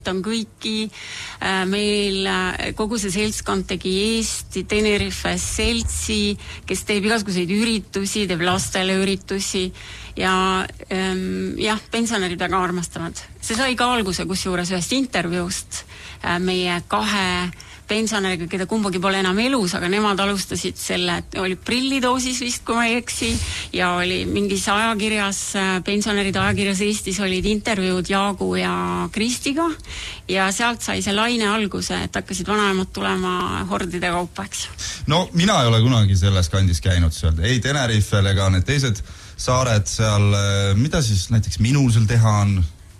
on kõiki, meil kogu see seltskond tegi Eesti Tenerife seltsi, kes teeb igasuguseid üritusi, teeb lastele üritusi ja pensionärid väga armastavad. See sai ka alguse kusjuures ühest intervjuust meie 2 pensionäriga, keda kumbagi pole enam elus, aga nemad alustasid selle, et oli prillidoosis vist, kui ma ei eksi, ja oli mingis ajakirjas, pensionäride ajakirjas Eestis olid intervjuud Jaagu ja Kristiga ja sealt sai see laine alguse, et hakkasid vanaemad tulema hordide kaupa, eks. No mina ei ole kunagi selles kandis käinud seal, ei Tenerifel ega need teised saared seal, mida siis näiteks minul seal teha on?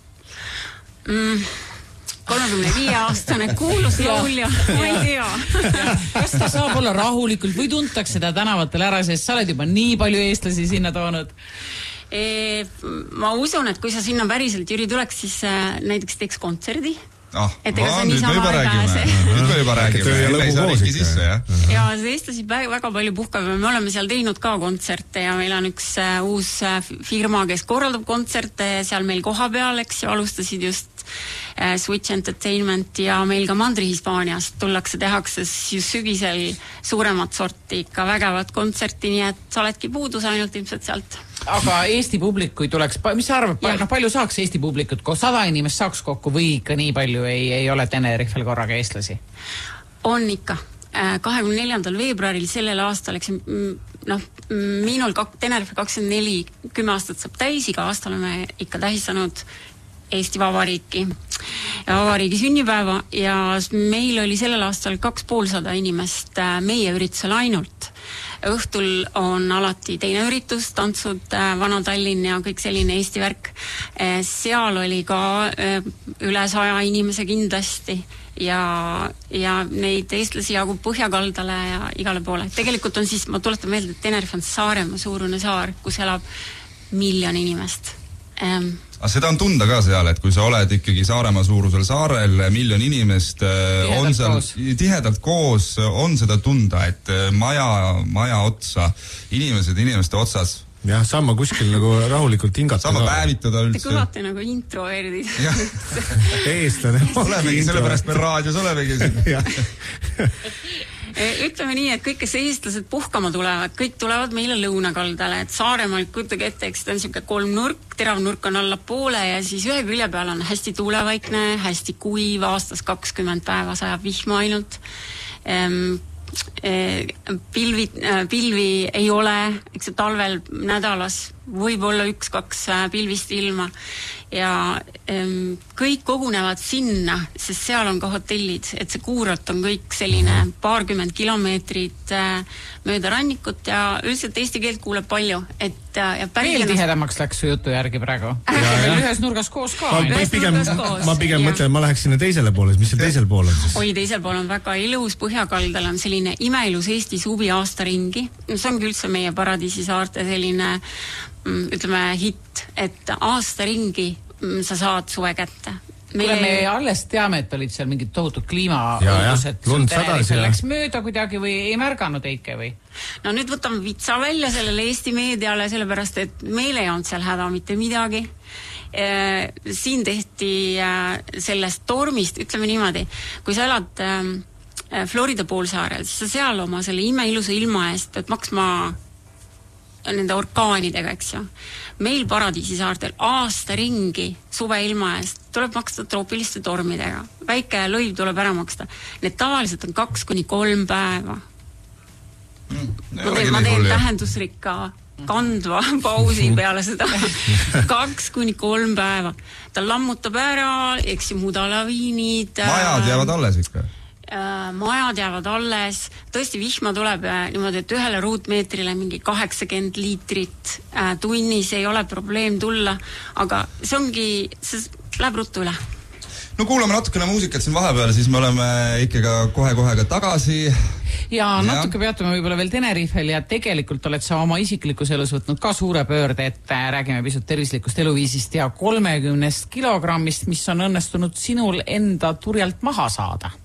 35-aastane kuulus laulja, ma ei tea. Kas ta saab olla rahulikult või tuntakse ta tänavatel ära, sest sa oled juba nii palju eestlasi sinna toonud? Ma usun, et kui sa sinna päriselt, Jüri, tuleks, siis näiteks teeks kontserdi. Nüüd me juba räägime. Ja see eestlasi väga palju puhkab. Me oleme seal teinud ka kontserte ja meil on üks uus firma, kes korraldab kontserte seal meil koha peal, eks ju, alustasid just Switch Entertainment ja meil ka Mandri-Hispaaniast tullakse, tehakse sügisel suuremat sorti ikka vägevat kontserti, nii et sa oledki puudus ainult ilmselt sealt. Aga Eesti publik, kui tuleks, mis sa arvad, palju saaks Eesti publikut, 100 inimest saaks kokku või ikka nii palju ei ole Tenerifel korraga eestlasi? On ikka. 24. veebruaril sellel aastal, eks minul Tenerife 24, 10 aastat saab täis, iga aastal oleme ikka tähistanud Eesti Vabariiki ja Vabariigi sünnipäeva ja meil oli sellel aastal 250 inimest meie üritusel ainult. Õhtul on alati teine üritus, tantsud, Vana Tallinn ja kõik selline Eesti värk. Seal oli ka üle 100 inimese kindlasti ja neid eestlasi jagub Põhjakaldale ja igale poole. Tegelikult on siis, ma tuletan meelde, et Tenerife on Saaremaa suurune saar, kus elab 1 miljon inimest. Aga seda on tunda ka seal, et kui sa oled ikkagi Saaremaa suurusel saarel, 1 miljon inimest on seal tihedalt koos, on seda tunda, et maja otsa, inimeste otsas. Jah, saama kuskil nagu rahulikult hingata. Saama päevitada üldse. Te kõlate nagu introerdid. Eestlane. Olemegi, sellepärast me raadios olemegi siin. Ütleme nii, et kõik, kes eestlased puhkama tulevad, kõik tulevad meile lõunakaldale, et Saaremaal kujutage ette, eks ta on siuke 3 nurk, terav nurk on alla poole ja siis ühe külje peal on hästi tuulevaikne, hästi kuiv, aastas 20 päeva sajab vihma ainult. Pilvi ei ole, eks talvel nädalas võib olla 1-2 pilvist ilma ja kõik kogunevad sinna, sest seal on ka hotellid, et see Kuuralt on kõik selline 20 kilomeetrit mööda rannikut ja üldiselt eesti keelt kuuleb palju, et veel tihedamaks läks su jutu järgi praegu. Meil ühes nurgas koos ka. Ma pigem mõtlen, ma läheks sinna teisele poole, mis seal teisel pool on siis? Oi, teisel pool on väga ilus, Põhjakaldal on selline imeilus Eesti suvi aasta ringi. See ongi üldse meie Paradiisi saarte selline ütleme hitt, et aasta ringi sa saad suve kätte. Me alles teame, et olid seal mingid tohutud kliimaõudused. Läks mööda kuidagi või ei märganud Eike või? No nüüd võtame vitsa välja sellele Eesti meediale, sellepärast et meil ei olnud seal häda mitte midagi. Siin tehti sellest tormist, ütleme niimoodi, kui sa elad Florida poolsaarel, siis sa seal oma selle imeilusa ilma eest pead maksma nende orkaanidega, eks ju. Meil Paradiisi saartel aasta ringi suve ilma eest tuleb maksta troopiliste tormidega. Väike lõiv tuleb ära maksta. Need tavaliselt on 2-3 päeva. Ma teen tähendusrikka kandva pausi peale seda 2-3 päeva. Ta lammutab ära, eks ju mudalaviinid. Majad jäävad alles ikka? Majad jäävad alles, tõesti vihma tuleb niimoodi, et ühele ruutmeetrile mingi 80 liitrit tunnis ei ole probleem tulla, aga see läheb ruttu üle. No kuulame natukene muusikat siin vahepeal, siis me oleme ikkagi kohe-kohe ka tagasi. Ja natuke peatume võib-olla veel Tenerifel ja tegelikult oled sa oma isiklikus elus võtnud ka suure pöörde, et räägime pisut tervislikust eluviisist ja 30 kilogrammist, mis on õnnestunud sinul enda turjalt maha saada.